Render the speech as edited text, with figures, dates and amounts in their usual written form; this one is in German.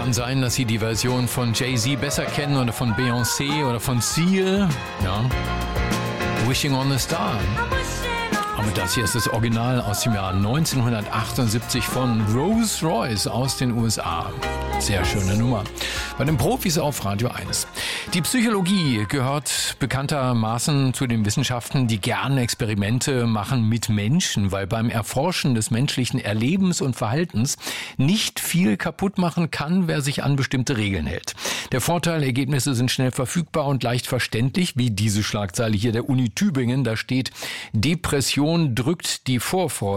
Kann sein, dass Sie die Version von Jay-Z besser kennen oder von Beyoncé oder von Seal. Ja. Wishing on a Star. Aber das hier ist das Original aus dem Jahr 1978 von Rolls-Royce aus den USA. Sehr schöne Nummer. Bei den Profis auf Radio 1. Die Psychologie gehört bekanntermaßen zu den Wissenschaften, die gerne Experimente machen mit Menschen, weil beim Erforschen des menschlichen Erlebens und Verhaltens nicht viel kaputt machen kann, wer sich an bestimmte Regeln hält. Der Vorteil, Ergebnisse sind schnell verfügbar und leicht verständlich, wie diese Schlagzeile hier der Uni Tübingen. Da steht: Depression drückt die Vorfreude